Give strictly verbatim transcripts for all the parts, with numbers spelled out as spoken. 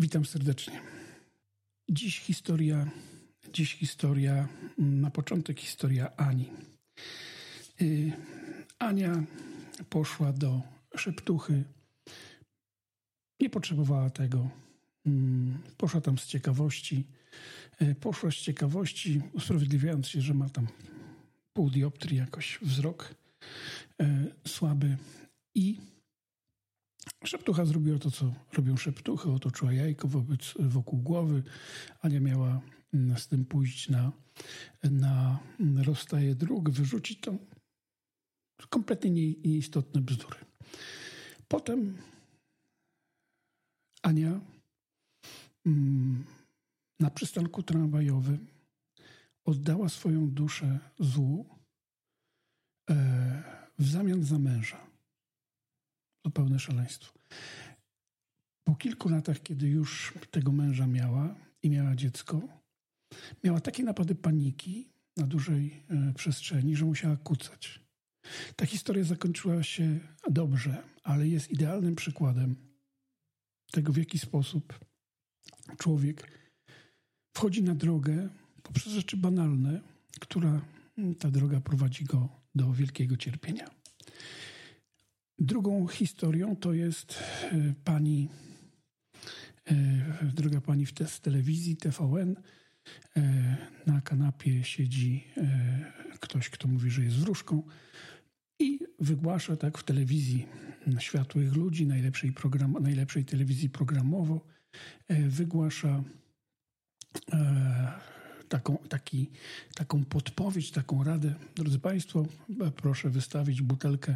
Witam serdecznie. Dziś historia, dziś historia, na początek historia Ani. Yy, Ania poszła do szeptuchy, nie potrzebowała tego. Yy, poszła tam z ciekawości. Yy, poszła z ciekawości, usprawiedliwiając się, że ma tam pół dioptrii jakoś wzrok yy, słaby i szeptucha zrobiła to, co robią szeptuchy. Otoczyła jajko wobec, wokół głowy. Ania miała z tym pójść na, na rozstaje dróg, wyrzucić to. Kompletnie nie, nieistotne bzdury. Potem Ania mm, na przystanku tramwajowym oddała swoją duszę złu e, w zamian za męża. Zupełne szaleństwo. Po kilku latach, kiedy już tego męża miała i miała dziecko, miała takie napady paniki na dużej e, przestrzeni, że musiała kucać. Ta historia zakończyła się dobrze, ale jest idealnym przykładem tego, w jaki sposób człowiek wchodzi na drogę poprzez rzeczy banalne, która ta droga prowadzi go do wielkiego cierpienia. Drugą historią to jest y, pani, y, droga pani w te, z telewizji T V N. Y, na kanapie siedzi y, ktoś, kto mówi, że jest wróżką i wygłasza tak w telewizji światłych ludzi, najlepszej, program, najlepszej telewizji programowo, y, wygłasza y, taką, taki, taką podpowiedź, taką radę. Drodzy Państwo, proszę wystawić butelkę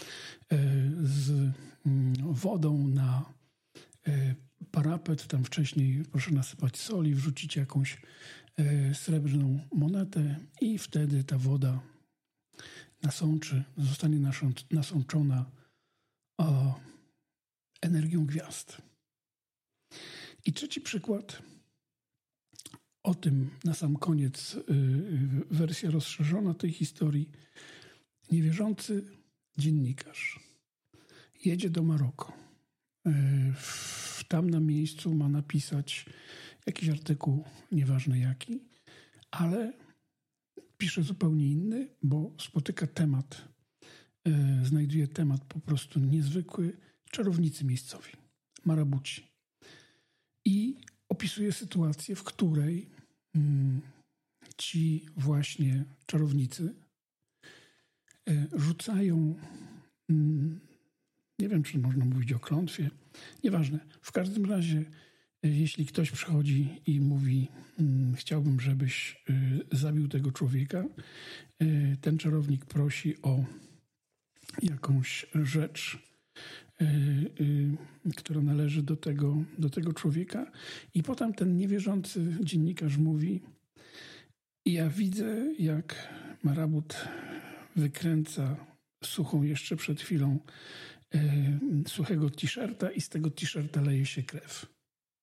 z wodą na parapet. Tam wcześniej proszę nasypać soli, wrzucić jakąś srebrną monetę i wtedy ta woda nasączy, zostanie nasączona o energią gwiazd. I trzeci przykład. O tym na sam koniec wersja rozszerzona tej historii. Niewierzący dziennikarz jedzie do Maroka. Tam na miejscu ma napisać jakiś artykuł, nieważne jaki, ale pisze zupełnie inny, bo spotyka temat, znajduje temat po prostu niezwykły, czarownicy miejscowi, marabuci. I opisuje sytuację, w której ci właśnie czarownicy rzucają, nie wiem, czy można mówić o klątwie, nieważne. W każdym razie, jeśli ktoś przychodzi i mówi, chciałbym, żebyś zabił tego człowieka, ten czarownik prosi o jakąś rzecz, która należy do tego, do tego człowieka i potem ten niewierzący dziennikarz mówi: ja widzę, jak marabut wykręca suchą jeszcze przed chwilą e, suchego t-shirta i z tego t-shirta leje się krew.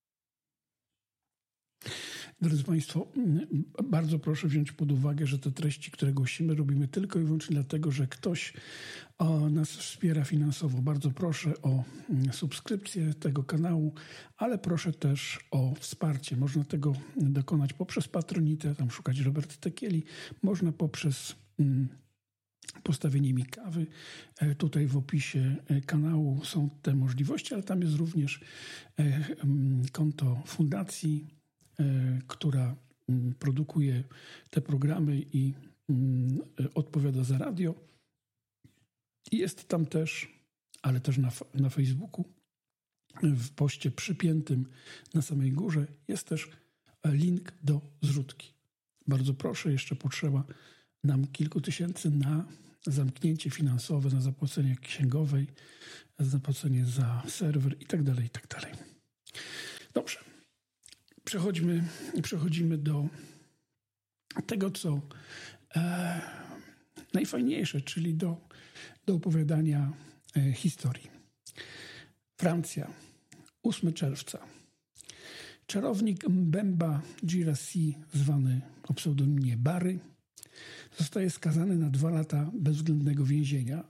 Drodzy Państwo, bardzo proszę wziąć pod uwagę, że te treści, które głosimy, robimy tylko i wyłącznie dlatego, że ktoś o, nas wspiera finansowo. Bardzo proszę o subskrypcję tego kanału, ale proszę też o wsparcie. Można tego dokonać poprzez Patronite, tam szukać Robert Tekieli, można poprzez mm, postawienie mi kawy. E, tutaj w opisie kanału są te możliwości, ale tam jest również e, m, konto fundacji, która produkuje te programy i odpowiada za radio. Jest tam też, ale też na, na Facebooku, w poście przypiętym na samej górze jest też link do zrzutki. Bardzo proszę, jeszcze potrzeba nam kilku tysięcy na zamknięcie finansowe, na zapłacenie księgowej, na zapłacenie za serwer i tak dalej, i tak dalej. Dobrze. Przechodźmy, przechodzimy do tego, co e, najfajniejsze, czyli do, do opowiadania e, historii. Francja, ósmego czerwca. Czarownik Mbemba Girassi, zwany o pseudonimie Bary, zostaje skazany na dwa lata bezwzględnego więzienia.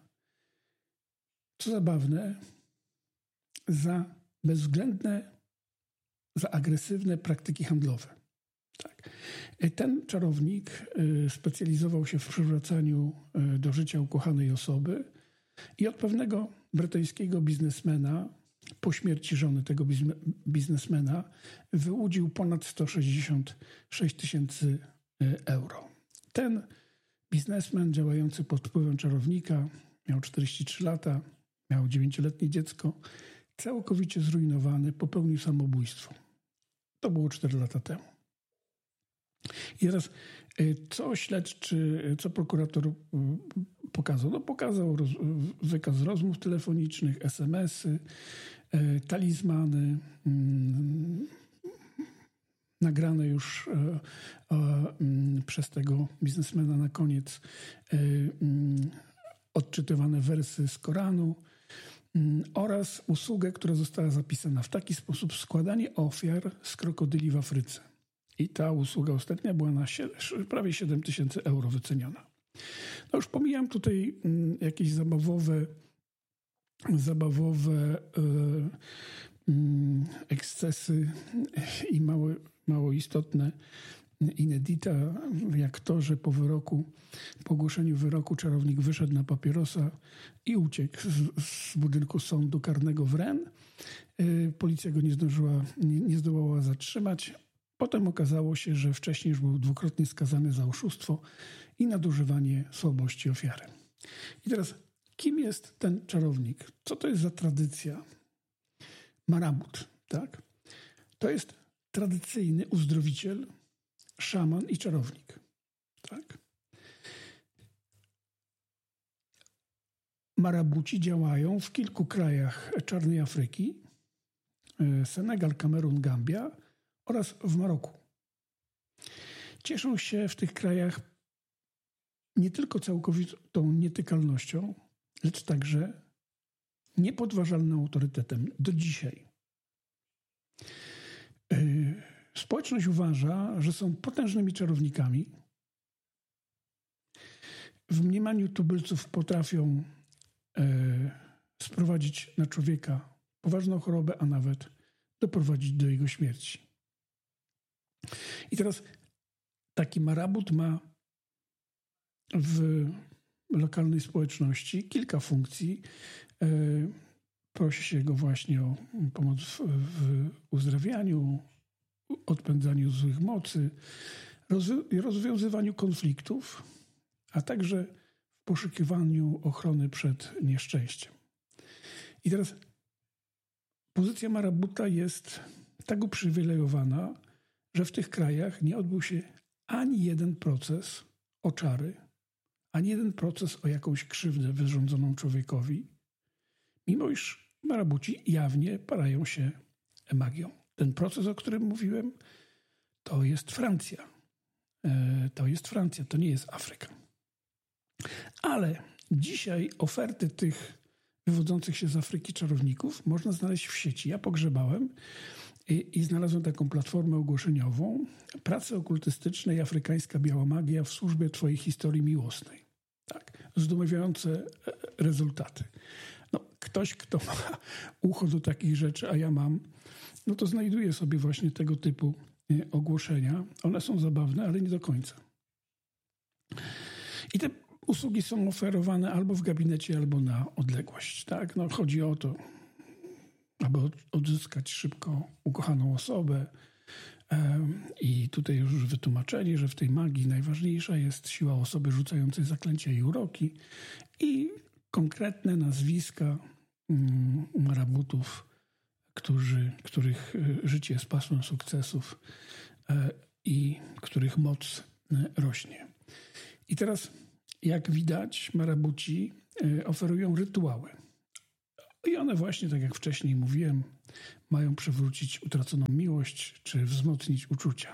Co zabawne, za bezwzględne za agresywne praktyki handlowe. Tak. Ten czarownik specjalizował się w przywracaniu do życia ukochanej osoby i od pewnego brytyjskiego biznesmena, po śmierci żony tego biznesmena, wyłudził ponad sto sześćdziesiąt sześć tysięcy euro. Ten biznesmen działający pod wpływem czarownika miał czterdzieści trzy lata, miał dziewięcioletnie dziecko, całkowicie zrujnowany, popełnił samobójstwo. To było cztery lata temu. I teraz, co śledczy, co prokurator pokazał? No, pokazał roz, wykaz rozmów telefonicznych, es em esy, talizmany, mm, nagrane już e, e, przez tego biznesmena na koniec e, e, odczytywane wersy z Koranu e, oraz usługę, która została zapisana w taki sposób: składanie ofiar z krokodyli w Afryce. I ta usługa ostatnia była na prawie siedem tysięcy euro wyceniona. No już pomijam tutaj m, jakieś zabawowe, zabawowe e, m, ekscesy i mało, mało istotne inedita, jak to, że po wyroku, po ogłoszeniu wyroku czarownik wyszedł na papierosa i uciekł z, z budynku sądu karnego w Rennes. E, policja go nie zdążyła, nie, nie zdołała zatrzymać. Potem okazało się, że wcześniej już był dwukrotnie skazany za oszustwo i nadużywanie słabości ofiary. I teraz, kim jest ten czarownik? Co to jest za tradycja? Marabut, tak? To jest tradycyjny uzdrowiciel, szaman i czarownik, tak? Marabuci działają w kilku krajach czarnej Afryki: Senegal, Kamerun, Gambia oraz w Maroku. Cieszą się w tych krajach nie tylko całkowitą nietykalnością, lecz także niepodważalnym autorytetem do dzisiaj. Społeczność uważa, że są potężnymi czarownikami. W mniemaniu tubylców potrafią sprowadzić na człowieka poważną chorobę, a nawet doprowadzić do jego śmierci. I teraz taki marabut ma w lokalnej społeczności kilka funkcji. Prosi się go właśnie o pomoc w, w uzdrawianiu, odpędzaniu złych mocy, rozwi- rozwiązywaniu konfliktów, a także w poszukiwaniu ochrony przed nieszczęściem. I teraz pozycja marabuta jest tak uprzywilejowana, że w tych krajach nie odbył się ani jeden proces o czary, ani jeden proces o jakąś krzywdę wyrządzoną człowiekowi, mimo iż marabuci jawnie parają się magią. Ten proces, o którym mówiłem, to jest Francja. E, to jest Francja, to nie jest Afryka. Ale dzisiaj oferty tych wywodzących się z Afryki czarowników można znaleźć w sieci. Ja pogrzebałem i, i znalazłem taką platformę ogłoszeniową: prace okultystyczne i afrykańska biała magia w służbie twojej historii miłosnej. Tak, zdumiewające rezultaty. No, ktoś, kto ma ucho do takich rzeczy, a ja mam, no to znajduje sobie właśnie tego typu ogłoszenia. One są zabawne, ale nie do końca. I te usługi są oferowane albo w gabinecie, albo na odległość. Tak? No, chodzi o to, aby odzyskać szybko ukochaną osobę. I tutaj już wytłumaczenie, że w tej magii najważniejsza jest siła osoby rzucającej zaklęcia i uroki i konkretne nazwiska marabutów, którzy, których życie jest pasmem sukcesów i których moc rośnie. I teraz, jak widać, marabuci oferują rytuały. I one właśnie, tak jak wcześniej mówiłem, mają przywrócić utraconą miłość czy wzmocnić uczucia.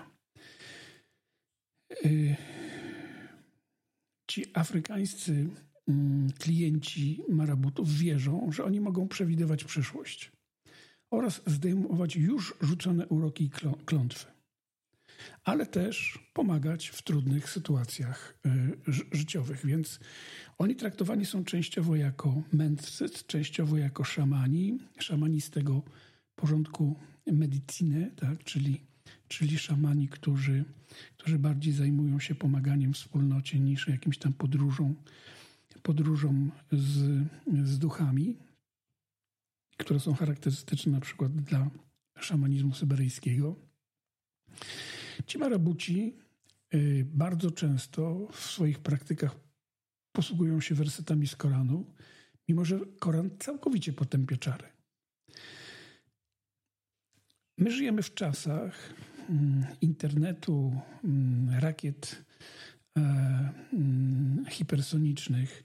Ci afrykańscy klienci marabutów wierzą, że oni mogą przewidywać przyszłość oraz zdejmować już rzucone uroki i klątwy, ale też pomagać w trudnych sytuacjach y, życiowych. Więc oni traktowani są częściowo jako mędrcy, częściowo jako szamani, szamani z tego porządku medycynę, tak? czyli, czyli szamani, którzy, którzy bardziej zajmują się pomaganiem wspólnocie niż jakimś tam podróżą, podróżą z, z duchami, które są charakterystyczne na przykład dla szamanizmu syberyjskiego. Ci marabuci bardzo często w swoich praktykach posługują się wersetami z Koranu, mimo że Koran całkowicie potępia czary. My żyjemy w czasach internetu, rakiet hipersonicznych,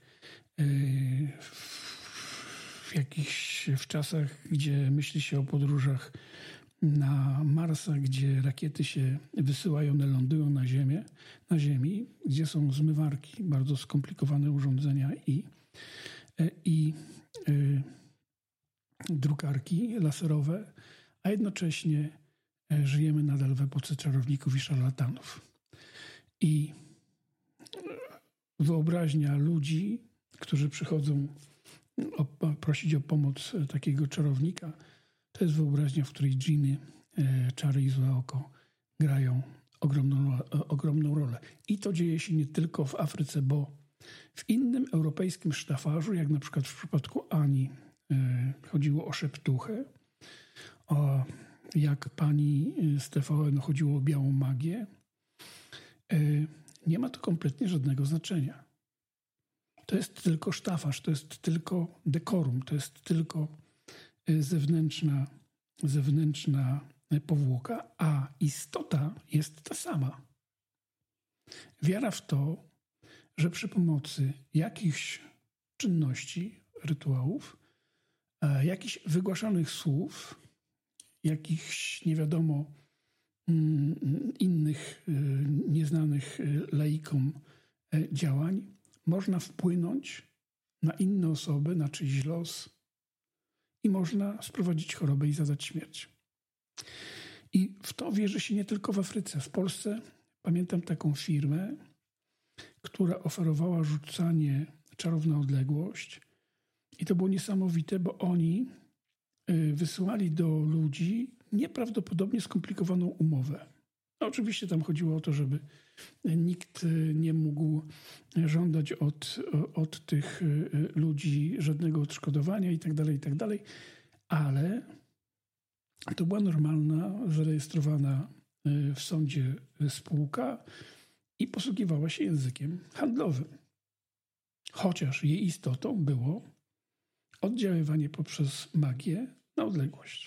w jakichś w czasach, gdzie myśli się o podróżach na Marsa, gdzie rakiety się wysyłają, one lądują na Ziemię, na Ziemi, gdzie są zmywarki, bardzo skomplikowane urządzenia i, i y, drukarki laserowe, a jednocześnie żyjemy nadal w epoce czarowników i szarlatanów. I wyobraźnia ludzi, którzy przychodzą o, prosić o pomoc takiego czarownika, to jest wyobraźnia, w której dżiny, e, czary i złe oko grają ogromną, e, ogromną rolę. I to dzieje się nie tylko w Afryce, bo w innym europejskim sztafarzu, jak na przykład w przypadku Ani, e, chodziło o szeptuchę, o, jak pani z T V N chodziło o białą magię, e, nie ma to kompletnie żadnego znaczenia. To jest tylko sztafarz, to jest tylko dekorum, to jest tylko zewnętrzna, zewnętrzna powłoka, a istota jest ta sama. Wiara w to, że przy pomocy jakichś czynności, rytuałów, jakichś wygłaszanych słów, jakichś nie wiadomo innych nieznanych laikom działań, można wpłynąć na inne osoby, na czyjś los i można sprowadzić chorobę i zadać śmierć. I w to wierzy się nie tylko w Afryce. W Polsce pamiętam taką firmę, która oferowała rzucanie czarów na odległość i to było niesamowite, bo oni wysyłali do ludzi nieprawdopodobnie skomplikowaną umowę. No, oczywiście tam chodziło o to, żeby nikt nie mógł żądać od, od tych ludzi żadnego odszkodowania i tak dalej, i tak dalej, ale to była normalna, zarejestrowana w sądzie spółka i posługiwała się językiem handlowym. Chociaż jej istotą było oddziaływanie poprzez magię na odległość.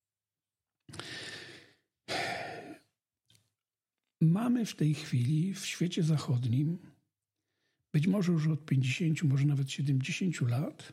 Mamy w tej chwili w świecie zachodnim, być może już od pięćdziesięciu, może nawet siedemdziesięciu lat,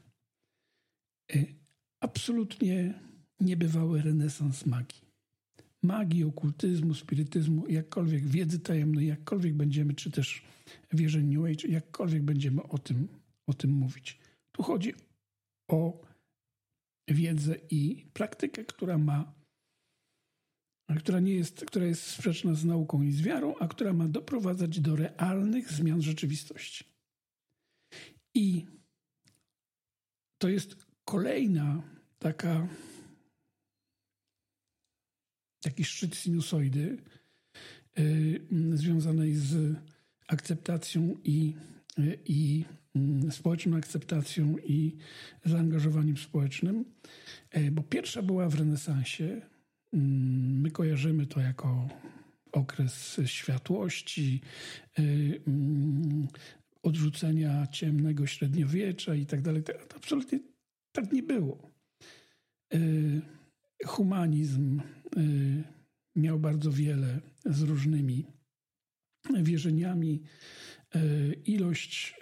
absolutnie niebywały renesans magii. Magii, okultyzmu, spirytyzmu, jakkolwiek wiedzy tajemnej, jakkolwiek będziemy, czy też wierzeń New Age, jakkolwiek będziemy o tym, o tym mówić. Tu chodzi o wiedzę i praktykę, która ma która nie jest, która jest sprzeczna z nauką i z wiarą, a która ma doprowadzać do realnych zmian rzeczywistości. I to jest kolejna taka taki szczyt sinusoidy yy, związanej z akceptacją i, yy, i yy, społeczną akceptacją i zaangażowaniem społecznym, yy, bo pierwsza była w renesansie. My kojarzymy to jako okres światłości, odrzucenia ciemnego średniowiecza i tak dalej. Absolutnie tak nie było. Humanizm miał bardzo wiele z różnymi wierzeniami. Ilość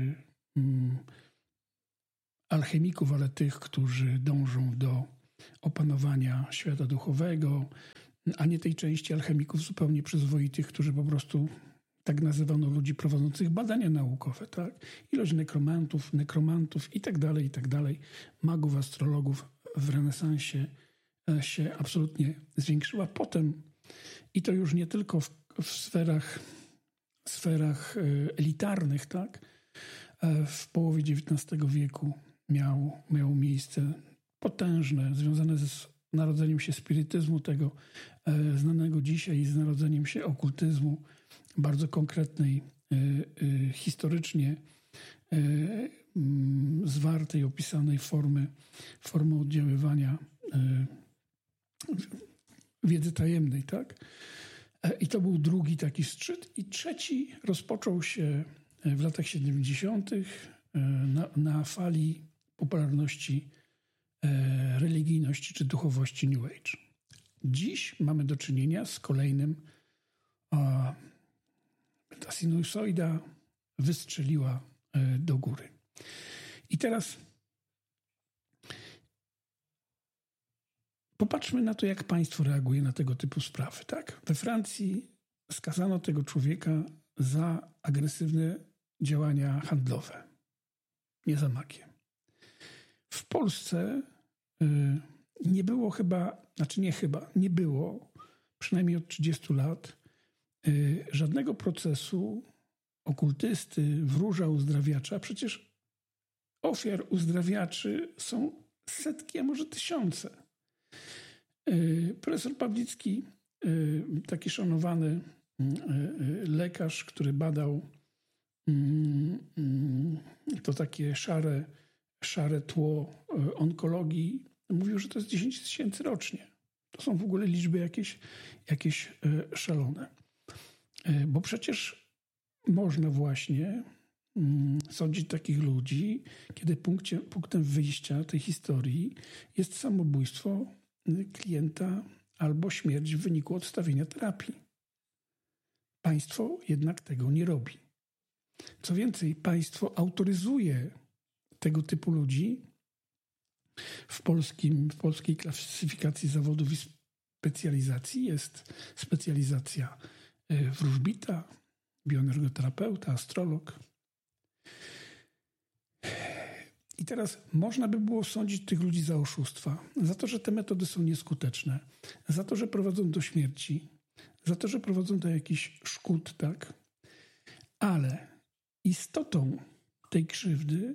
alchemików, ale tych, którzy dążą do opanowania świata duchowego, a nie tej części alchemików zupełnie przyzwoitych, którzy po prostu tak nazywano ludzi prowadzących badania naukowe, tak? Ilość nekromantów, nekromantów i tak dalej, i tak dalej, magów, astrologów w renesansie się absolutnie zwiększyła. Potem, i to już nie tylko w, w sferach, sferach elitarnych, tak? W połowie dziewiętnastego wieku miał, miało miejsce potężne, związane z narodzeniem się spirytyzmu, tego e, znanego dzisiaj, i z narodzeniem się okultyzmu, bardzo konkretnej, e, e, historycznie e, m, zwartej, opisanej formy, formy oddziaływania e, wiedzy tajemnej, tak? E, I to był drugi taki szczyt. I trzeci rozpoczął się w latach siedemdziesiątych na, na fali popularności e, religijności czy duchowości New Age. Dziś mamy do czynienia z kolejnym, a, ta sinusoida wystrzeliła e, do góry. I teraz popatrzmy na to, jak państwo reaguje na tego typu sprawy. Tak? We Francji skazano tego człowieka za agresywne działania handlowe, nie za magię. W Polsce y, nie było chyba, znaczy nie chyba, nie było, przynajmniej od trzydziestu lat, y, żadnego procesu okultysty, wróża, uzdrawiacza. Przecież ofiar uzdrawiaczy są setki, a może tysiące. Y, profesor Pawlicki, y, taki szanowany y, y, lekarz, który badał y, y, to takie szare szare tło onkologii, mówił, że to jest dziesięć tysięcy rocznie. To są w ogóle liczby jakieś, jakieś szalone. Bo przecież można właśnie sądzić takich ludzi, kiedy punkcie, punktem wyjścia tej historii jest samobójstwo klienta albo śmierć w wyniku odstawienia terapii. Państwo jednak tego nie robi. Co więcej, państwo autoryzuje tego typu ludzi. W, polskim, w polskiej klasyfikacji zawodów i specjalizacji jest specjalizacja wróżbita, bioenergoterapeuta, astrolog. I teraz można by było sądzić tych ludzi za oszustwa, za to, że te metody są nieskuteczne, za to, że prowadzą do śmierci, za to, że prowadzą do jakichś szkód, tak? Ale istotą tej krzywdy,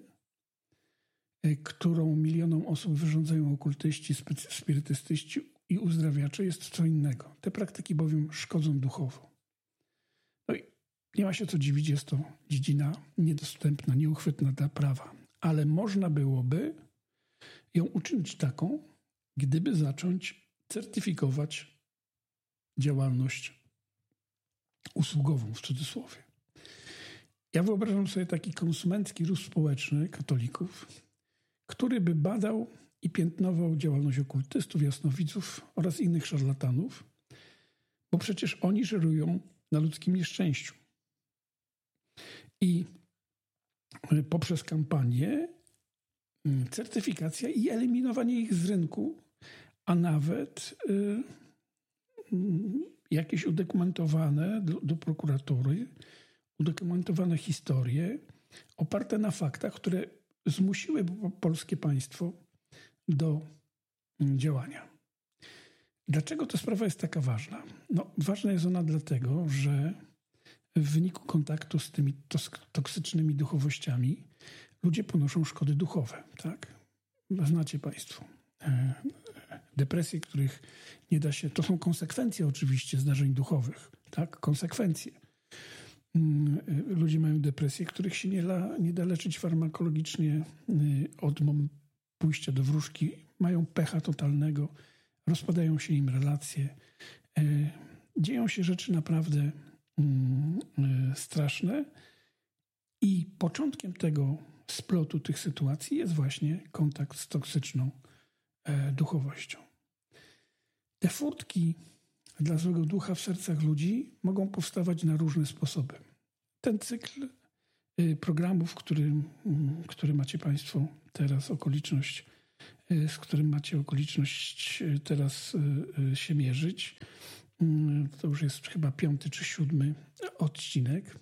którą milionom osób wyrządzają okultyści, spirytystyści i uzdrawiacze, jest co innego. Te praktyki bowiem szkodzą duchowo. No i nie ma się co dziwić, jest to dziedzina niedostępna, nieuchwytna dla prawa. Ale można byłoby ją uczynić taką, gdyby zacząć certyfikować działalność usługową, w cudzysłowie. Ja wyobrażam sobie taki konsumencki ruch społeczny katolików, który by badał i piętnował działalność okultystów, jasnowidzów oraz innych szarlatanów, bo przecież oni żerują na ludzkim nieszczęściu. I poprzez kampanię certyfikacja i eliminowanie ich z rynku, a nawet y, jakieś udokumentowane do, do prokuratury, udokumentowane historie oparte na faktach, które zmusiły polskie państwo do działania. Dlaczego ta sprawa jest taka ważna? No, ważna jest ona dlatego, że w wyniku kontaktu z tymi toksycznymi duchowościami ludzie ponoszą szkody duchowe. Tak? Znacie państwo. Depresje, których nie da się... To są konsekwencje oczywiście zdarzeń duchowych. Tak? Konsekwencje. Ludzie mają depresje, których się nie da, nie da leczyć farmakologicznie od pójścia do wróżki. Mają pecha totalnego, rozpadają się im relacje. Dzieją się rzeczy naprawdę straszne i początkiem tego splotu tych sytuacji jest właśnie kontakt z toksyczną duchowością. Te furtki dla złego ducha w sercach ludzi mogą powstawać na różne sposoby. Ten cykl programów, który, który macie państwo teraz okoliczność, z którym macie okoliczność teraz się mierzyć, to już jest chyba piąty czy siódmy odcinek,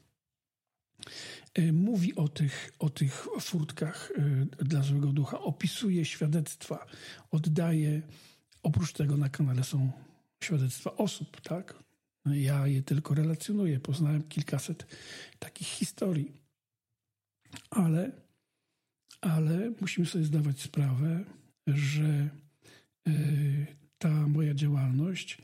mówi o tych, o tych furtkach dla złego ducha, opisuje świadectwa, oddaje, oprócz tego na kanale są świadectwa osób, tak? Ja je tylko relacjonuję, poznałem kilkaset takich historii, ale, ale musimy sobie zdawać sprawę, że ta moja działalność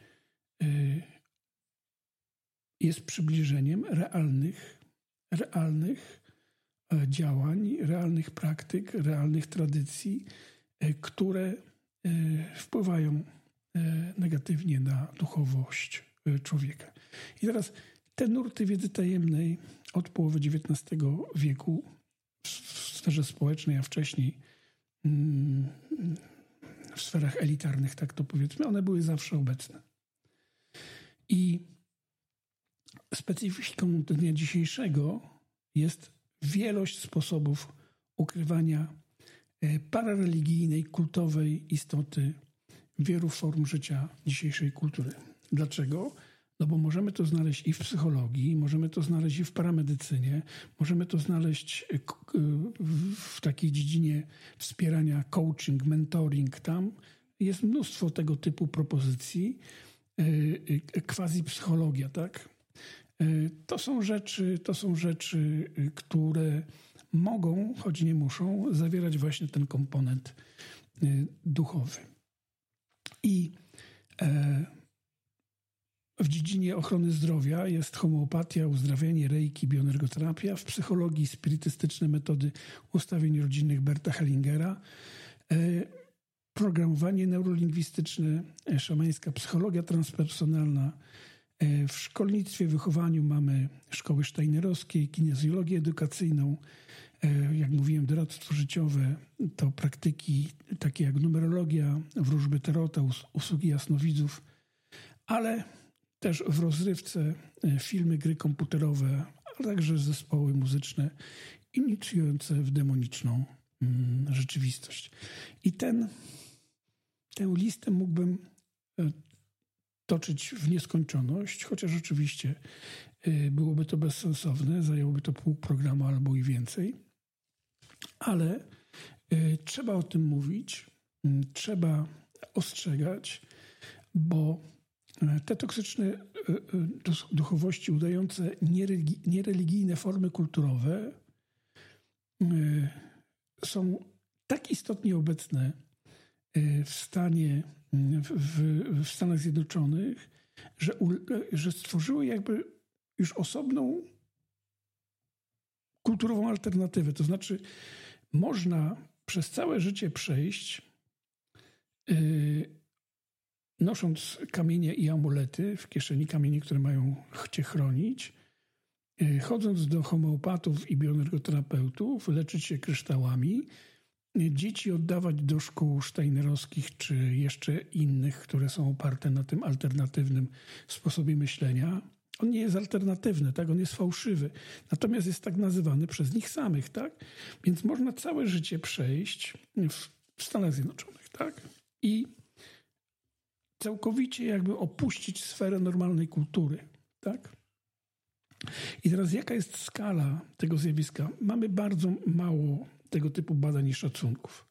jest przybliżeniem realnych, realnych działań, realnych praktyk, realnych tradycji, które wpływają negatywnie na duchowość człowieka. I teraz te nurty wiedzy tajemnej od połowy dziewiętnastego wieku w sferze społecznej, a wcześniej w sferach elitarnych, tak to powiedzmy, one były zawsze obecne. I specyfiką dnia dzisiejszego jest wielość sposobów ukrywania parareligijnej, kultowej istoty wielu form życia dzisiejszej kultury. Dlaczego? No bo możemy to znaleźć i w psychologii, możemy to znaleźć i w paramedycynie, możemy to znaleźć w takiej dziedzinie wspierania, coaching, mentoring. Tam jest mnóstwo tego typu propozycji, quasi psychologia, tak? To są rzeczy, to są rzeczy, które mogą, choć nie muszą, zawierać właśnie ten komponent duchowy. I w dziedzinie ochrony zdrowia jest homeopatia, uzdrawianie, reiki, bioenergoterapia. W psychologii spirytystyczne metody ustawień rodzinnych Berta Hellingera. Programowanie neurolingwistyczne, szamańska psychologia transpersonalna. W szkolnictwie, wychowaniu mamy szkoły steinerowskie, kinezjologię edukacyjną. Jak mówiłem, doradztwo życiowe to praktyki takie jak numerologia, wróżby tarota, usługi jasnowidzów, ale też w rozrywce filmy, gry komputerowe, a także zespoły muzyczne inicjujące w demoniczną mm, rzeczywistość. I ten, tę listę mógłbym toczyć w nieskończoność, chociaż oczywiście byłoby to bezsensowne, zajęłoby to pół programu albo i więcej, ale trzeba o tym mówić, trzeba ostrzegać, bo te toksyczne duchowości udające niereligijne formy kulturowe są tak istotnie obecne w stanie, w, w Stanach Zjednoczonych, że, że stworzyły jakby już osobną kulturową alternatywę. To znaczy można przez całe życie przejść yy, nosząc kamienie i amulety w kieszeni, kamienie, które mają cię chronić, yy, chodząc do homeopatów i bioenergoterapeutów, leczyć się kryształami, dzieci oddawać do szkół steinerowskich czy jeszcze innych, które są oparte na tym alternatywnym sposobie myślenia. On nie jest alternatywny, tak? On jest fałszywy. Natomiast jest tak nazywany przez nich samych, tak? Więc można całe życie przejść w, w Stanach Zjednoczonych, tak? I całkowicie jakby opuścić sferę normalnej kultury, tak? I teraz jaka jest skala tego zjawiska? Mamy bardzo mało tego typu badań i szacunków.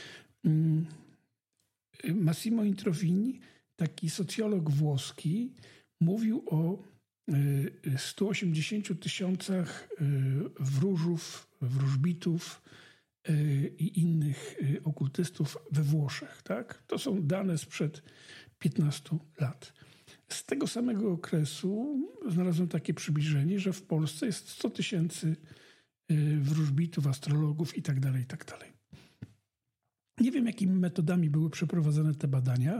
Massimo Introvini, taki socjolog włoski, mówił o stu osiemdziesięciu tysiącach wróżów, wróżbitów i innych okultystów we Włoszech. Tak? To są dane sprzed piętnastu lat. Z tego samego okresu znalazłem takie przybliżenie, że w Polsce jest sto tysięcy wróżbitów, astrologów i tak dalej, i tak dalej. Nie wiem, jakimi metodami były przeprowadzone te badania,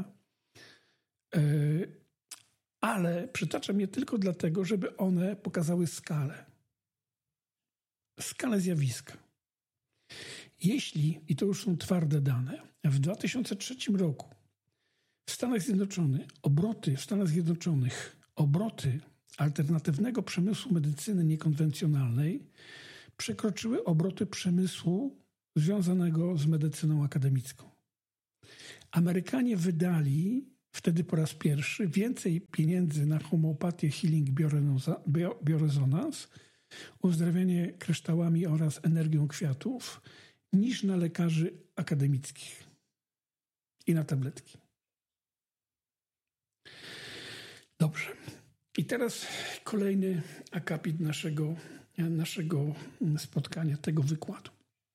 ale przytaczam je tylko dlatego, żeby one pokazały skalę. Skalę zjawiska. Jeśli, i to już są twarde dane, w dwa tysiące trzecim roku w Stanach Zjednoczonych obroty w Stanach Zjednoczonych obroty alternatywnego przemysłu medycyny niekonwencjonalnej przekroczyły obroty przemysłu związanego z medycyną akademicką. Amerykanie wydali wtedy po raz pierwszy więcej pieniędzy na homeopatię, healing, biorezonans, uzdrawianie kryształami oraz energią kwiatów niż na lekarzy akademickich i na tabletki. Dobrze. I teraz kolejny akapit naszego, naszego spotkania, tego wykładu.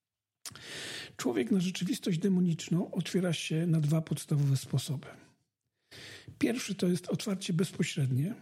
Człowiek na rzeczywistość demoniczną otwiera się na dwa podstawowe sposoby. Pierwszy to jest otwarcie bezpośrednie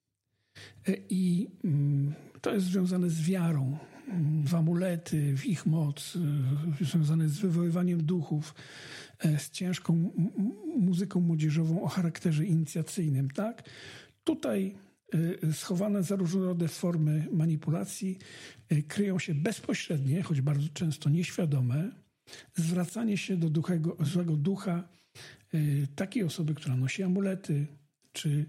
i to jest związane z wiarą w amulety, w ich moc, związane z wywoływaniem duchów, z ciężką muzyką młodzieżową o charakterze inicjacyjnym, tak? Tutaj schowane za różnorodne formy manipulacji kryją się bezpośrednie, choć bardzo często nieświadome, zwracanie się do duchego, złego ducha takiej osoby, która nosi amulety, czy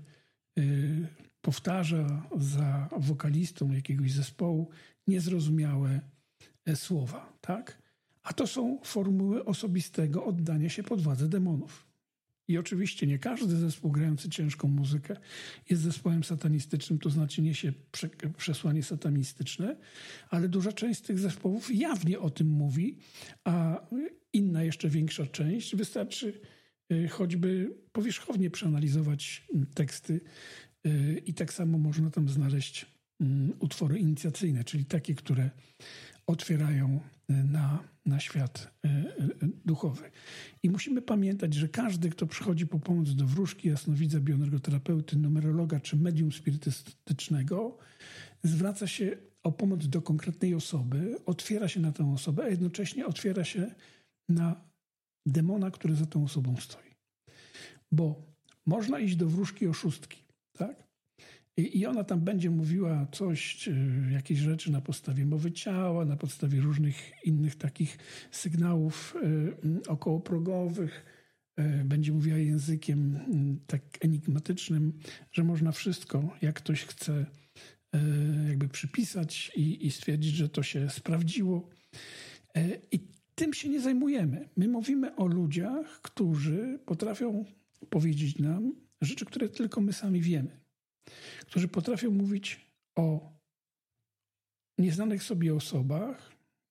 powtarza za wokalistą jakiegoś zespołu niezrozumiałe słowa, tak? A to są formuły osobistego oddania się pod władzę demonów. I oczywiście nie każdy zespół grający ciężką muzykę jest zespołem satanistycznym, to znaczy niesie przesłanie satanistyczne, ale duża część z tych zespołów jawnie o tym mówi, a inna, jeszcze większa część, wystarczy choćby powierzchownie przeanalizować teksty i tak samo można tam znaleźć utwory inicjacyjne, czyli takie, które otwierają na, na świat duchowy. I musimy pamiętać, że każdy, kto przychodzi po pomoc do wróżki, jasnowidza, bioenergoterapeuty, numerologa czy medium spirytystycznego, zwraca się o pomoc do konkretnej osoby, otwiera się na tę osobę, a jednocześnie otwiera się na demona, który za tą osobą stoi. Bo można iść do wróżki oszustki, tak? I, I ona tam będzie mówiła coś, jakieś rzeczy na podstawie mowy ciała, na podstawie różnych innych takich sygnałów y, okołoprogowych. Y, będzie mówiła językiem y, tak enigmatycznym, że można wszystko, jak ktoś chce, y, jakby przypisać i, i stwierdzić, że to się sprawdziło. Y, I tym się nie zajmujemy. My mówimy o ludziach, którzy potrafią powiedzieć nam rzeczy, które tylko my sami wiemy. Którzy potrafią mówić o nieznanych sobie osobach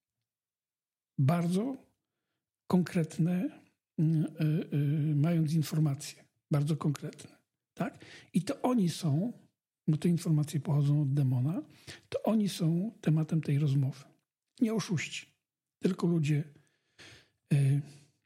bardzo konkretne, yy, yy, mając informacje, bardzo konkretne. Tak? I to oni są, bo te informacje pochodzą od demona, to oni są tematem tej rozmowy. Nie oszuści, tylko ludzie, yy,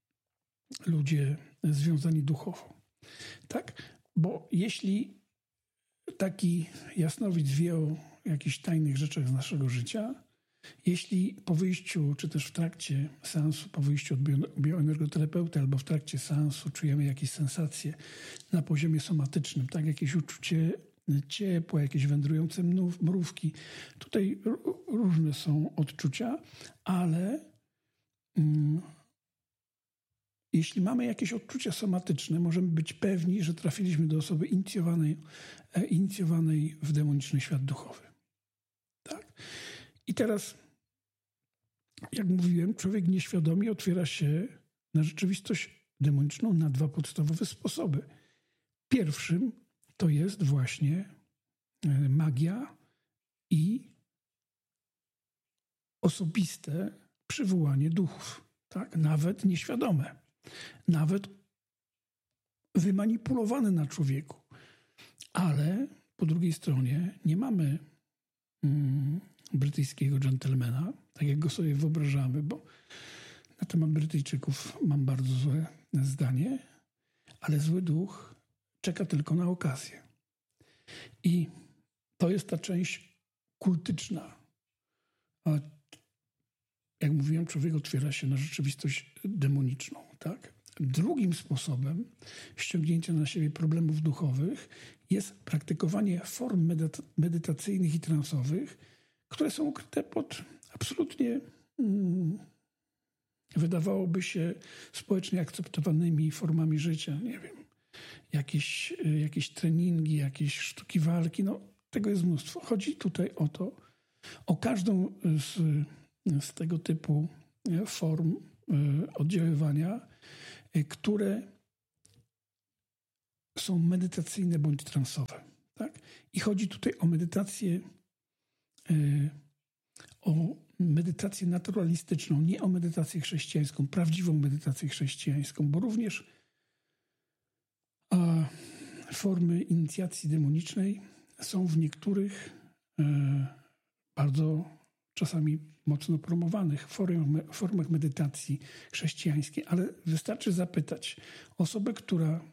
ludzie związani duchowo. Tak? Bo jeśli taki jasnowidz wie o jakichś tajnych rzeczach z naszego życia, jeśli po wyjściu, czy też w trakcie seansu, po wyjściu od bioenergoterapeuty albo w trakcie seansu czujemy jakieś sensacje na poziomie somatycznym, tak, jakieś uczucie ciepła, jakieś wędrujące mrówki. Tutaj różne są odczucia, ale mm, jeśli mamy jakieś odczucia somatyczne, możemy być pewni, że trafiliśmy do osoby inicjowanej, inicjowanej w demoniczny świat duchowy. Tak? I teraz, jak mówiłem, człowiek nieświadomie otwiera się na rzeczywistość demoniczną na dwa podstawowe sposoby. Pierwszym to jest właśnie magia i osobiste przywołanie duchów, tak? Nawet nieświadome. Nawet wymanipulowane na człowieku. Ale po drugiej stronie nie mamy mm, brytyjskiego dżentelmena, tak jak go sobie wyobrażamy, bo na temat Brytyjczyków mam bardzo złe zdanie, ale zły duch czeka tylko na okazję. I to jest ta część kultyczna. A jak mówiłem, człowiek otwiera się na rzeczywistość demoniczną, tak? Drugim sposobem ściągnięcia na siebie problemów duchowych jest praktykowanie form medyta- medytacyjnych i transowych, które są ukryte pod absolutnie, mm, wydawałoby się, społecznie akceptowanymi formami życia. Nie wiem, jakieś, jakieś treningi, jakieś sztuki walki, no tego jest mnóstwo. Chodzi tutaj o to, o każdą z, z tego typu form oddziaływania, które są medytacyjne bądź transowe. Tak? I chodzi tutaj o medytację, o medytację naturalistyczną, nie o medytację chrześcijańską, prawdziwą medytację chrześcijańską, bo również a, formy inicjacji demonicznej są w niektórych e, bardzo czasami mocno promowanych formach, formach medytacji chrześcijańskiej, ale wystarczy zapytać osobę, która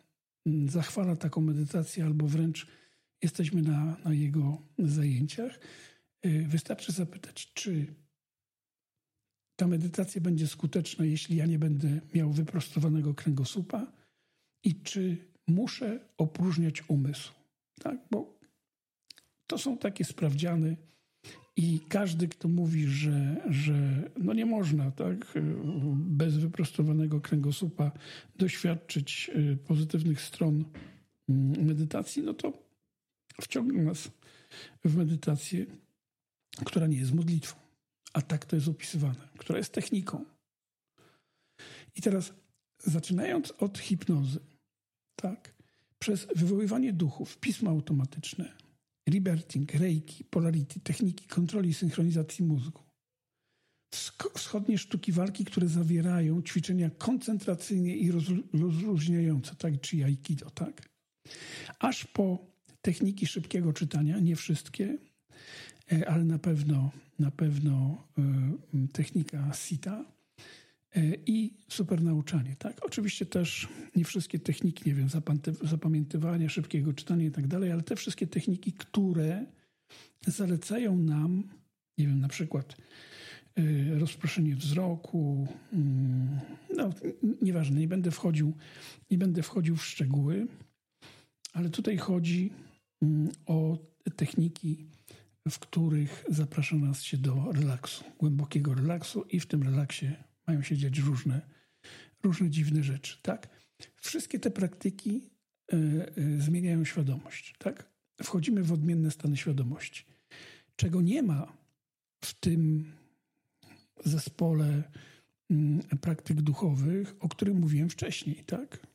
zachwala taką medytację albo wręcz jesteśmy na, na jego zajęciach, wystarczy zapytać, czy ta medytacja będzie skuteczna, jeśli ja nie będę miał wyprostowanego kręgosłupa i czy muszę opróżniać umysł. Tak? Bo to są takie sprawdziany i każdy, kto mówi, że, że no nie można tak, bez wyprostowanego kręgosłupa doświadczyć pozytywnych stron medytacji, no to wciągnie nas w medytację, która nie jest modlitwą. A tak to jest opisywane, która jest techniką. I teraz zaczynając od hipnozy, tak, przez wywoływanie duchów, pisma automatyczne, rebirthing, reiki, polarity, techniki kontroli i synchronizacji mózgu, wschodnie sztuki walki, które zawierają ćwiczenia koncentracyjne i rozluźniające, tak, czy aikido, tak, aż po techniki szybkiego czytania, nie wszystkie, ale na pewno, na pewno y, technika sita y, i supernauczanie. Tak? Oczywiście też nie wszystkie techniki, nie wiem, zapamiętywania, szybkiego czytania i tak dalej, ale te wszystkie techniki, które zalecają nam, nie wiem, na przykład y, rozproszenie wzroku, y, no nieważne, nie będę wchodził, nie będę wchodził w szczegóły, ale tutaj chodzi y, o techniki, w których zaprasza nas się do relaksu, głębokiego relaksu i w tym relaksie mają się dziać różne, różne dziwne rzeczy, tak? Wszystkie te praktyki y, y, zmieniają świadomość, tak? Wchodzimy w odmienne stany świadomości. Czego nie ma w tym zespole y, praktyk duchowych, o którym mówiłem wcześniej, tak?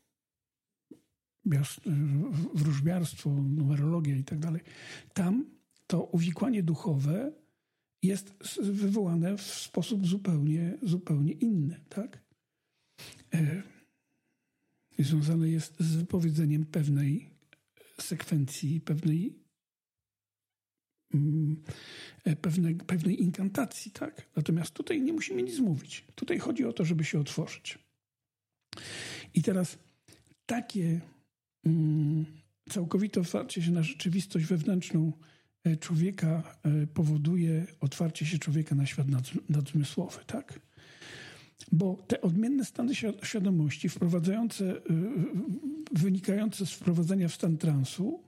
Wróżbiarstwo, numerologia i tak dalej. Tam to uwikłanie duchowe jest wywołane w sposób zupełnie, zupełnie inny, tak? E, związane jest z wypowiedzeniem pewnej sekwencji, pewnej, mm, pewnej, pewnej inkantacji, tak? Natomiast tutaj nie musimy nic mówić. Tutaj chodzi o to, żeby się otworzyć. I teraz takie mm, całkowite otwarcie się na rzeczywistość wewnętrzną człowieka powoduje otwarcie się człowieka na świat nadzmysłowy, tak? Bo te odmienne stany świadomości wprowadzające, wynikające z wprowadzenia w stan transu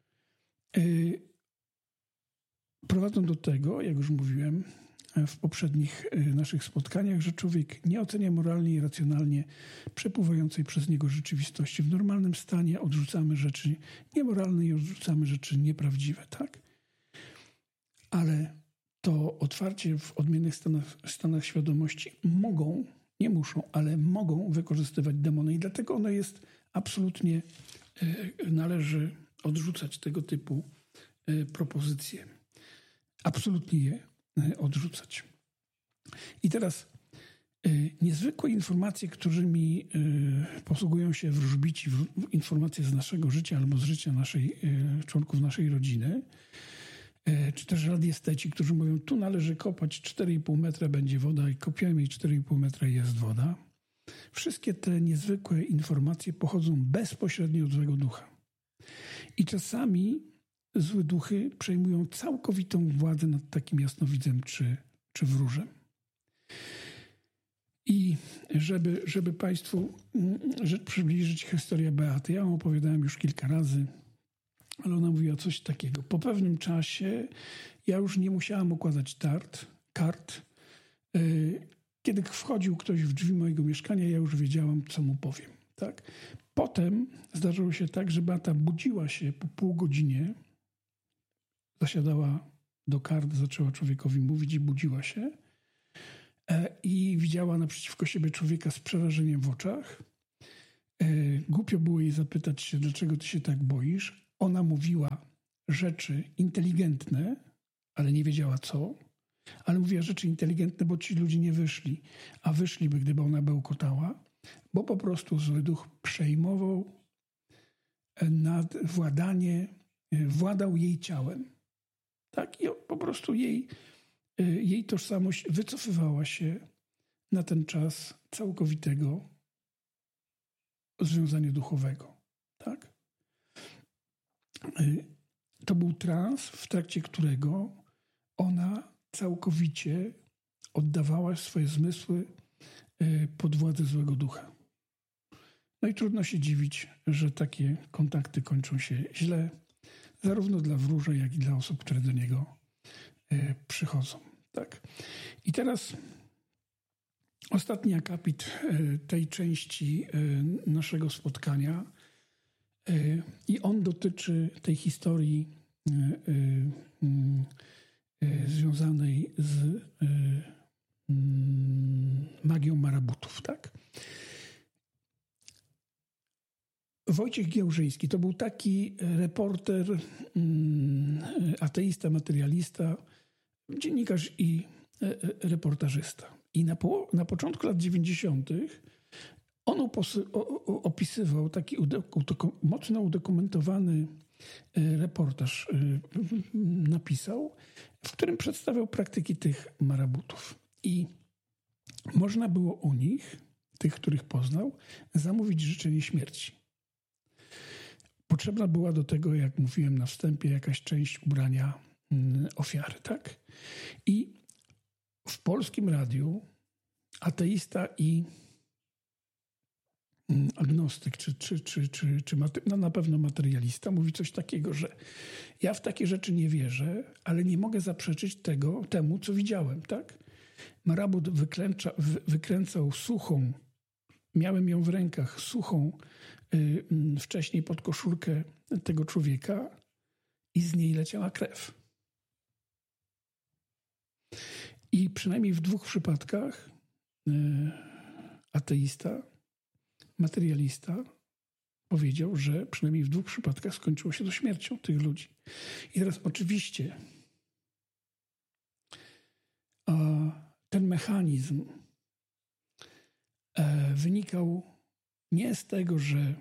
prowadzą do tego, jak już mówiłem w poprzednich naszych spotkaniach, że człowiek nie ocenia moralnie i racjonalnie przepływającej przez niego rzeczywistości. W normalnym stanie odrzucamy rzeczy niemoralne i odrzucamy rzeczy nieprawdziwe, tak? Ale to otwarcie w odmiennych stanach, stanach świadomości mogą, nie muszą, ale mogą wykorzystywać demony i dlatego ono jest absolutnie, y, należy odrzucać tego typu y, propozycje. Absolutnie je y, odrzucać. I teraz y, niezwykłe informacje, którymi y, posługują się wróżbici, w, informacje z naszego życia albo z życia naszej, y, członków naszej rodziny, czy też radiesteci, którzy mówią, tu należy kopać cztery i pół metra, będzie woda i kopiemy i cztery i pół metra jest woda. Wszystkie te niezwykłe informacje pochodzą bezpośrednio od złego ducha. I czasami złe duchy przejmują całkowitą władzę nad takim jasnowidzem czy, czy wróżem. I żeby, żeby Państwu rzecz przybliżyć historię Beaty, ja ją opowiadałem już kilka razy, ale ona mówiła coś takiego. Po pewnym czasie ja już nie musiałam układać tart, kart. Kiedy wchodził ktoś w drzwi mojego mieszkania, ja już wiedziałam, co mu powiem. Tak? Potem zdarzyło się tak, że Beata budziła się po pół godzinie, zasiadała do kart, zaczęła człowiekowi mówić i budziła się i widziała naprzeciwko siebie człowieka z przerażeniem w oczach. Głupio było jej zapytać się, dlaczego ty się tak boisz. Ona mówiła rzeczy inteligentne, ale nie wiedziała co. Ale mówiła rzeczy inteligentne, bo ci ludzie nie wyszli. A wyszliby, gdyby ona bełkotała, bo po prostu zły duch przejmował nad władanie, władał jej ciałem. Tak? I po prostu jej, jej tożsamość wycofywała się na ten czas całkowitego związania duchowego. Tak? To był trans, w trakcie którego ona całkowicie oddawała swoje zmysły pod władzę złego ducha. No i trudno się dziwić, że takie kontakty kończą się źle, zarówno dla wróża, jak i dla osób, które do niego przychodzą. Tak. I teraz ostatni akapit tej części naszego spotkania i on dotyczy tej historii związanej z magią marabutów, tak? Wojciech Giełżyński to był taki reporter, ateista, materialista, dziennikarz i reportażysta. I na, po, na początku lat dziewięćdziesiątych on oposy, o, opisywał taki udoko, mocno udokumentowany reportaż, napisał, w którym przedstawiał praktyki tych marabutów. I można było u nich, tych, których poznał, zamówić życzenie śmierci. Potrzebna była do tego, jak mówiłem na wstępie, jakaś część ubrania ofiary, tak? I w polskim radiu ateista i agnostyk, czy, czy, czy, czy, czy no na pewno materialista, mówi coś takiego, że ja w takie rzeczy nie wierzę, ale nie mogę zaprzeczyć tego, temu, co widziałem, tak? Marabut wyklęcza, wy, wykręcał suchą, miałem ją w rękach, suchą y, wcześniej pod koszulkę tego człowieka i z niej leciała krew. I przynajmniej w dwóch przypadkach y, ateista, materialista powiedział, że przynajmniej w dwóch przypadkach skończyło się to śmiercią tych ludzi. I teraz oczywiście a, ten mechanizm e, wynikał nie z tego, że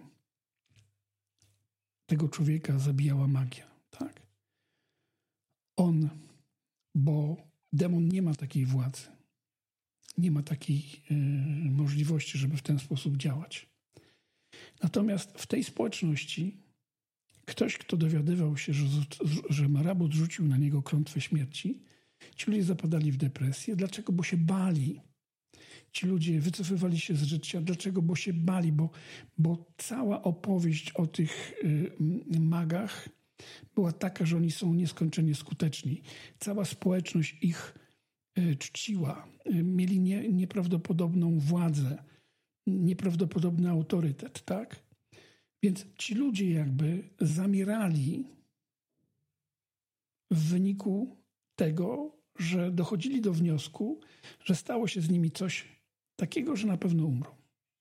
tego człowieka zabijała magia, tak? On, bo demon nie ma takiej władzy, nie ma takiej y, możliwości, żeby w ten sposób działać. Natomiast w tej społeczności ktoś, kto dowiadywał się, że, że marabut rzucił na niego klątwę śmierci, ci ludzie zapadali w depresję. Dlaczego? Bo się bali. Ci ludzie wycofywali się z życia. Dlaczego? Bo się bali, bo, bo cała opowieść o tych y, magach była taka, że oni są nieskończenie skuteczni. Cała społeczność ich y, czciła. Y, mieli nie, nieprawdopodobną władzę, nieprawdopodobny autorytet, tak? Więc ci ludzie jakby zamierali w wyniku tego, że dochodzili do wniosku, że stało się z nimi coś takiego, że na pewno umrą.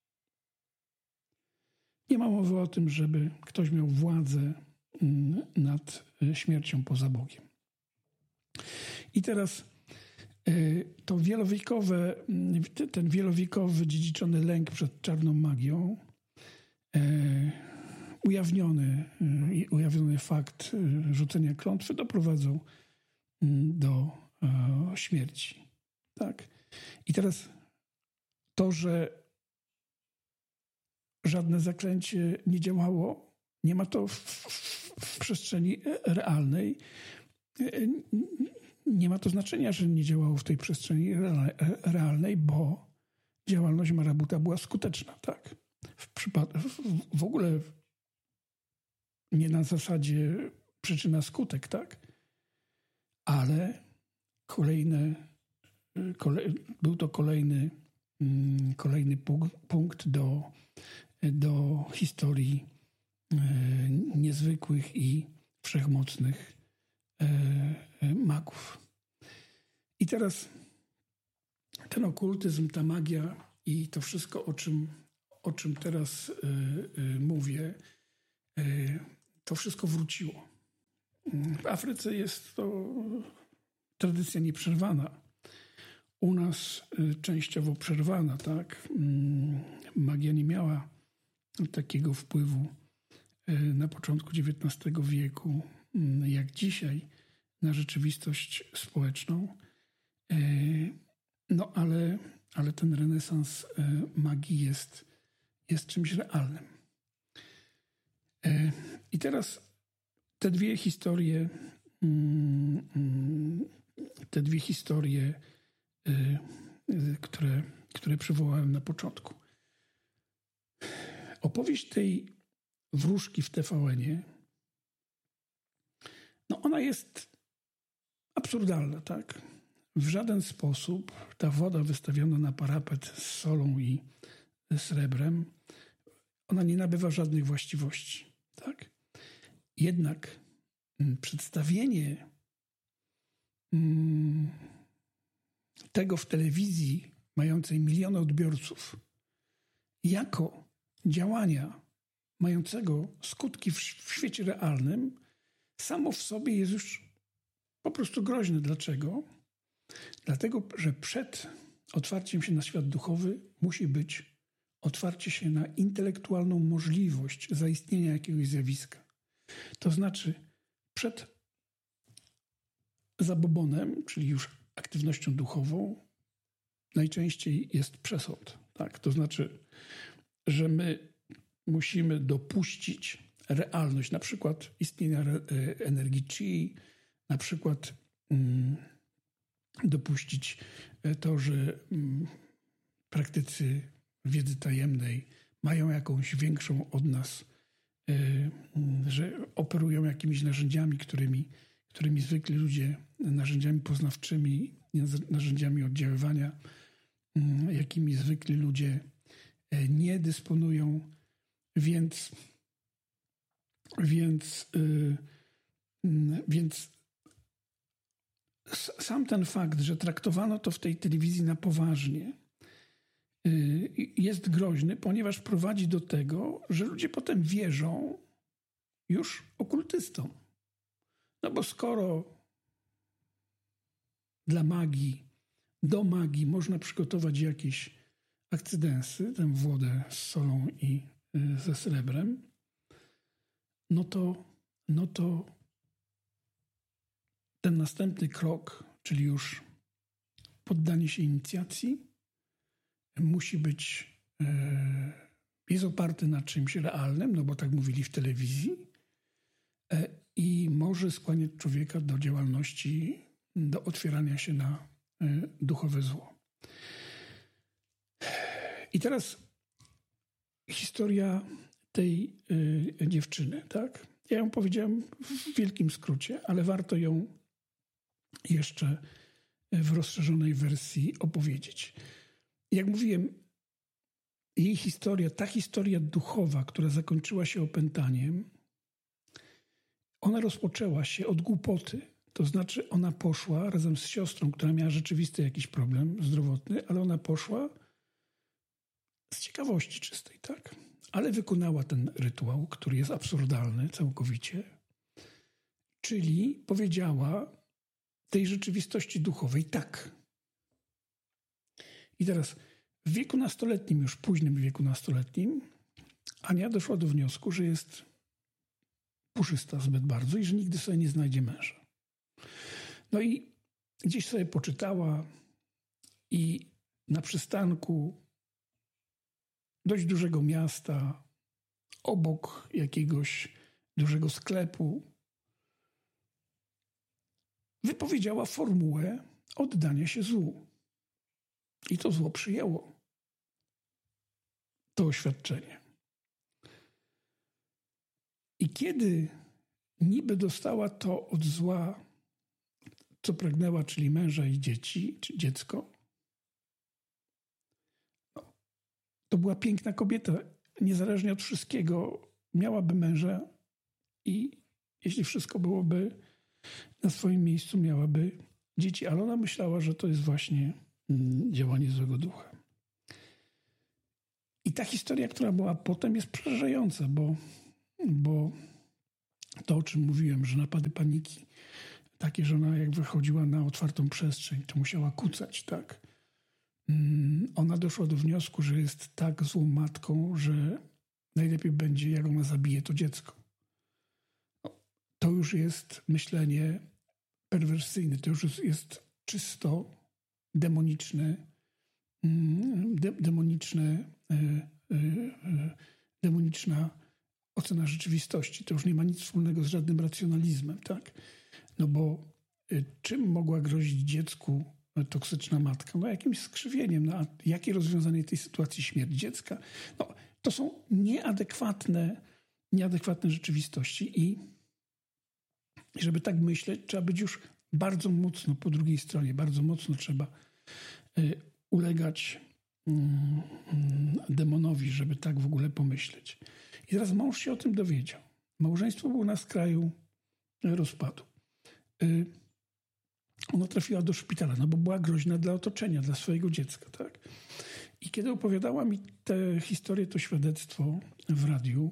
Nie ma mowy o tym, żeby ktoś miał władzę nad śmiercią poza Bogiem. I teraz to wielowiekowe, ten wielowiekowy dziedziczony lęk przed czarną magią, ujawniony, ujawniony fakt rzucenia klątwy doprowadzą do śmierci. Tak? I teraz to, że żadne zaklęcie nie działało, nie ma to w, w, w przestrzeni realnej. Nie ma to znaczenia, że nie działało w tej przestrzeni realnej, bo działalność marabuta była skuteczna, tak? W, przypad- w, w ogóle nie na zasadzie przyczyna-skutek, tak? Ale kolejne, kolej, był to kolejny, kolejny punkt do, do historii niezwykłych i wszechmocnych magów. I teraz ten okultyzm, ta magia i to wszystko, o czym, o czym teraz mówię, to wszystko wróciło. W Afryce jest to tradycja nieprzerwana. U nas częściowo przerwana, tak? Magia nie miała takiego wpływu na początku dziewiętnastego wieku, jak dzisiaj, na rzeczywistość społeczną. No ale, ale ten renesans magii jest, jest czymś realnym. I teraz te dwie historie, te dwie historie, które, które przywołałem na początku. Opowieść tej wróżki w T V N-ie, no ona jest absurdalna, tak? W żaden sposób ta woda wystawiona na parapet z solą i srebrem, ona nie nabywa żadnych właściwości, tak? Jednak przedstawienie tego w telewizji mającej miliony odbiorców jako działania mającego skutki w, w świecie realnym samo w sobie jest już po prostu groźne. Dlaczego? Dlatego, że przed otwarciem się na świat duchowy musi być otwarcie się na intelektualną możliwość zaistnienia jakiegoś zjawiska. To znaczy przed zabobonem, czyli już aktywnością duchową, najczęściej jest przesąd. Tak? To znaczy, że my musimy dopuścić realność, na przykład istnienia energii chi, na przykład mm, dopuścić to, że mm, praktycy wiedzy tajemnej mają jakąś większą od nas, y, że operują jakimiś narzędziami, którymi, którymi zwykli ludzie, narzędziami poznawczymi, narzędziami oddziaływania, y, jakimi zwykli ludzie y, nie dysponują. Więc, więc, y, y, więc sam ten fakt, że traktowano to w tej telewizji na poważnie, jest groźny, ponieważ prowadzi do tego, że ludzie potem wierzą już okultystom. No bo skoro dla magii, do magii można przygotować jakieś akcydensy, tę wodę z solą i ze srebrem, no to, no to ten następny krok, czyli już poddanie się inicjacji, musi być, e, jest oparty na czymś realnym, no bo tak mówili w telewizji, e, i może skłaniać człowieka do działalności, do otwierania się na e, duchowe zło. I teraz historia tej e, dziewczyny, tak? Ja ją powiedziałem w wielkim skrócie, ale warto ją jeszcze w rozszerzonej wersji opowiedzieć. Jak mówiłem, jej historia, ta historia duchowa, która zakończyła się opętaniem, ona rozpoczęła się od głupoty. To znaczy ona poszła razem z siostrą, która miała rzeczywisty jakiś problem zdrowotny, ale ona poszła z ciekawości czystej, tak? Ale wykonała ten rytuał, który jest absurdalny całkowicie, czyli powiedziała tej rzeczywistości duchowej tak. I teraz w wieku nastoletnim, już późnym wieku nastoletnim, Ania doszła do wniosku, że jest puszysta zbyt bardzo i że nigdy sobie nie znajdzie męża. No i gdzieś sobie poczytała i na przystanku dość dużego miasta, obok jakiegoś dużego sklepu, wypowiedziała formułę oddania się złu. I to zło przyjęło to oświadczenie. I kiedy niby dostała to od zła, co pragnęła, czyli męża i dzieci, czy dziecko, no, to była piękna kobieta. Niezależnie od wszystkiego miałaby męża i jeśli wszystko byłoby na swoim miejscu, miałaby dzieci. Ale ona myślała, że to jest właśnie mm, działanie złego ducha. I ta historia, która była potem, jest przerażająca, bo, bo to, o czym mówiłem, że napady paniki, takie, że ona jak wychodziła na otwartą przestrzeń, to musiała kucać, tak? Ona doszła do wniosku, że jest tak złą matką, że najlepiej będzie, jak ona zabije to dziecko. To już jest myślenie perwersyjne, to już jest czysto demoniczne, de, demoniczne, demoniczna ocena rzeczywistości. To już nie ma nic wspólnego z żadnym racjonalizmem, tak? No bo y, czym mogła grozić dziecku toksyczna matka? No jakimś skrzywieniem. No a jakie rozwiązanie tej sytuacji? Śmierć dziecka? No to są nieadekwatne, nieadekwatne rzeczywistości i żeby tak myśleć, trzeba być już bardzo mocno po drugiej stronie, bardzo mocno trzeba y, ulegać y, y, demonowi, żeby tak w ogóle pomyśleć. I teraz mąż się o tym dowiedział. Małżeństwo było na skraju rozpadu. Y, ona trafiła do szpitala, no bo była groźna dla otoczenia, dla swojego dziecka, tak? I kiedy opowiadała mi tę historię, to świadectwo w radiu,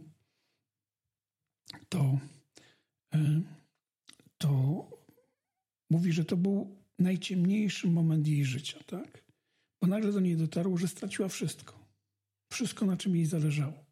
to, y, to mówi, że to był najciemniejszy moment jej życia, tak? Bo nagle do niej dotarło, że straciła wszystko. Wszystko, na czym jej zależało.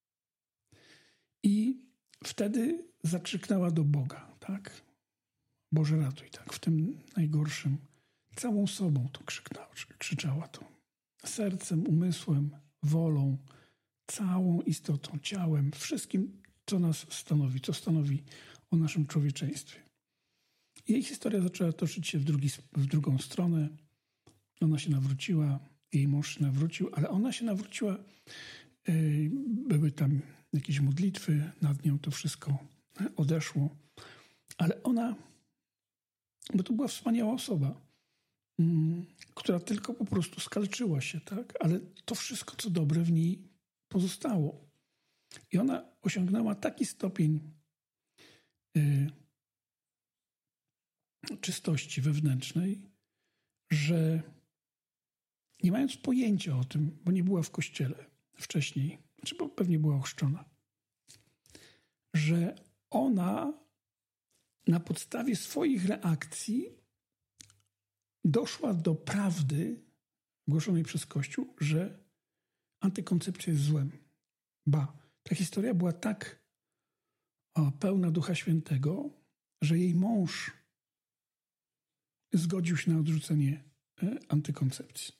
I wtedy zakrzyknęła do Boga, tak? Boże, ratuj, tak? W tym najgorszym. Całą sobą to krzyknęła, krzyczała to. Sercem, umysłem, wolą, całą istotą, ciałem, wszystkim, co nas stanowi, co stanowi o naszym człowieczeństwie. Jej historia zaczęła toczyć się w, drugi, w drugą stronę. Ona się nawróciła, jej mąż się nawrócił, ale ona się nawróciła. Yy, były tam jakieś modlitwy, nad nią to wszystko odeszło. Ale ona, bo to była wspaniała osoba, yy, która tylko po prostu skalczyła się, tak? Ale to wszystko, co dobre w niej pozostało. I ona osiągnęła taki stopień yy, czystości wewnętrznej, że nie mając pojęcia o tym, bo nie była w kościele wcześniej, czy bo pewnie była ochrzczona, że ona na podstawie swoich reakcji doszła do prawdy głoszonej przez Kościół, że antykoncepcja jest złem. Ba, ta historia była tak o, pełna Ducha Świętego, że jej mąż zgodził się na odrzucenie e, antykoncepcji.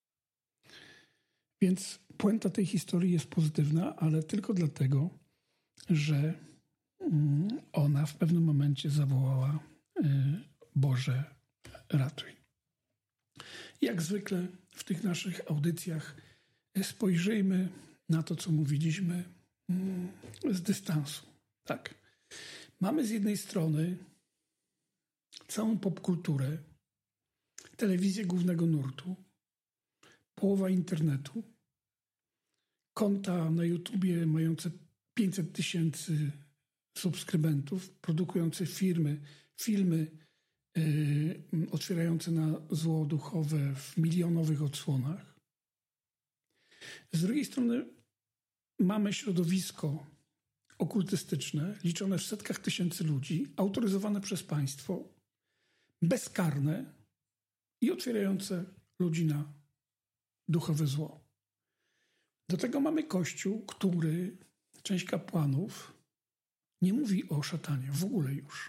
Więc puenta tej historii jest pozytywna, ale tylko dlatego, że mm, ona w pewnym momencie zawołała e, Boże, ratuj. Jak zwykle w tych naszych audycjach spojrzyjmy na to, co mówiliśmy mm, z dystansu. Tak. Mamy z jednej strony całą popkulturę, telewizję głównego nurtu, połowa internetu, konta na YouTubie mające pięćset tysięcy subskrybentów, produkujące firmy, filmy yy, otwierające na zło duchowe w milionowych odsłonach. Z drugiej strony mamy środowisko okultystyczne, liczone w setkach tysięcy ludzi, autoryzowane przez państwo, bezkarne i otwierające ludzi na duchowe zło. Do tego mamy Kościół, który, część kapłanów, nie mówi o szatanie w ogóle już.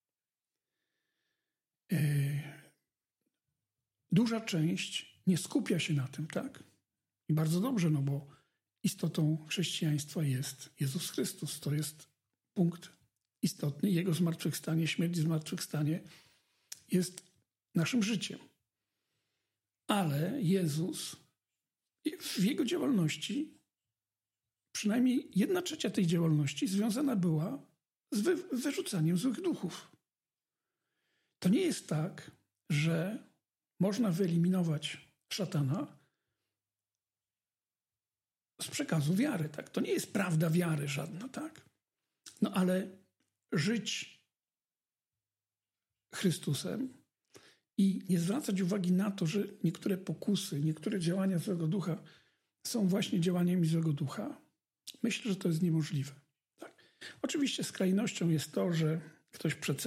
Yy, duża część nie skupia się na tym, tak? I bardzo dobrze, no bo istotą chrześcijaństwa jest Jezus Chrystus. To jest punkt istotny. Jego zmartwychwstanie, śmierć i zmartwychwstanie jest naszym życiem. Ale Jezus w jego działalności, przynajmniej jedna trzecia tej działalności związana była z wy, wyrzucaniem złych duchów. To nie jest tak, że można wyeliminować szatana z przekazu wiary, tak? To nie jest prawda wiary żadna, tak? No ale żyć Chrystusem i nie zwracać uwagi na to, że niektóre pokusy, niektóre działania złego ducha są właśnie działaniami złego ducha, myślę, że to jest niemożliwe. Tak? Oczywiście skrajnością jest to, że ktoś przecenia